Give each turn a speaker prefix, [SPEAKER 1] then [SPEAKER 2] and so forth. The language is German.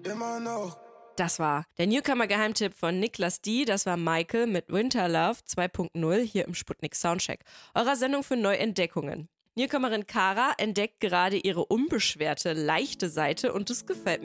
[SPEAKER 1] immer noch.
[SPEAKER 2] Das war der Newcomer-Geheimtipp von Niklas D. Das war Michael mit Winter Love 2.0 hier im Sputnik Soundcheck, eurer Sendung für Neuentdeckungen. Newcomerin Kara entdeckt gerade ihre unbeschwerte, leichte Seite und das gefällt mir